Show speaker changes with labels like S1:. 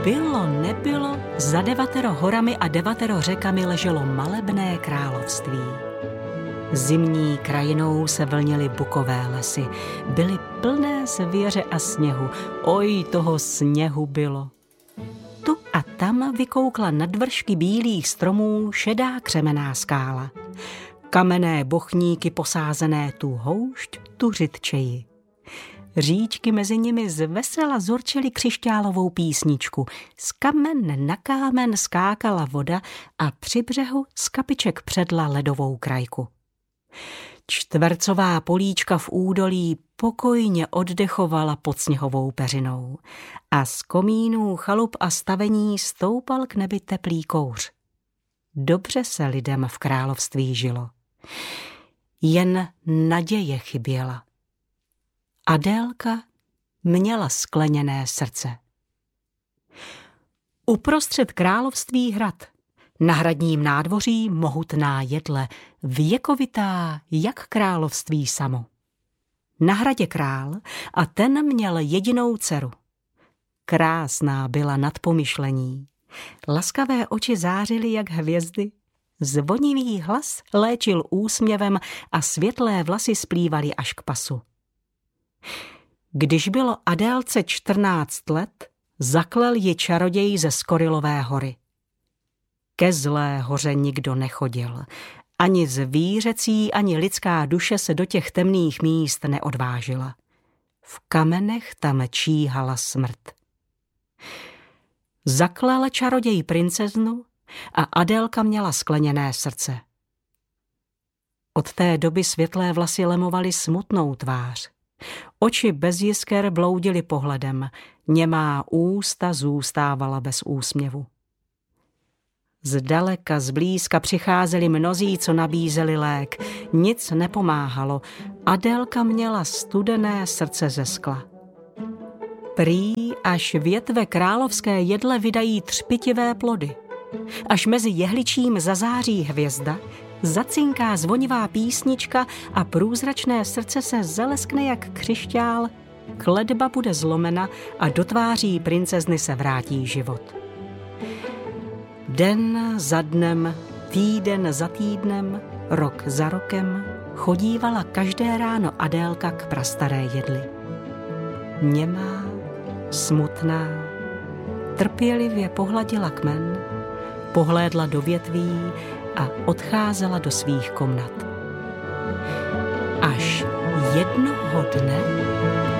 S1: Bylo, nebylo, za 9 horami a 9 řekami leželo malebné království. Zimní krajinou se vlnily bukové lesy, byly plné zvěře a sněhu. Oj, toho sněhu bylo. Tu a tam vykoukla nad vršky bílých stromů šedá křemenná skála. Kamenné bochníky posázené tu houšť, tu řidčeji. Říčky mezi nimi zvesela zurčely křišťálovou písničku. Z kamen na kámen skákala voda a při břehu z kapiček předla ledovou krajku. Čtvercová políčka v údolí pokojně oddechovala pod sněhovou peřinou a z komínů chalup a stavení stoupal k nebi teplý kouř. Dobře se lidem v království žilo. Jen naděje chyběla. Adélka měla skleněné srdce. Uprostřed království hrad, na hradním nádvoří mohutná jedle, věkovitá jak království samo. Na hradě král a ten měl jedinou dceru. Krásná byla nad pomyšlení. Laskavé oči zářily jak hvězdy, zvonivý hlas léčil úsměvem a světlé vlasy splývaly až k pasu. Když bylo Adélce 14 let, zaklel ji čaroděj ze Skorilové hory. Ke zlé hoře nikdo nechodil. Ani zvířecí, ani lidská duše se do těch temných míst neodvážila. V kamenech tam číhala smrt. Zaklel čaroděj princeznu a Adélka měla skleněné srdce. Od té doby světlé vlasy lemovaly smutnou tvář. Oči bez jisker bloudily pohledem, němá ústa zůstávala bez úsměvu. Zdaleka, zblízka přicházeli mnozí, co nabízeli lék. Nic nepomáhalo. Adélka měla studené srdce ze skla. Prý až větve královské jedle vydají třpitivé plody. Až mezi jehličím zazáří hvězda, zacinká zvonivá písnička a průzračné srdce se zaleskne jak křišťál, kletba bude zlomena a do tváří princezny se vrátí život. Den za dnem, týden za týdnem, rok za rokem chodívala každé ráno Adélka k prastaré jedli. Němá, smutná, trpělivě pohladila kmen, pohlédla do větví a odcházela do svých komnat. Až jednoho dne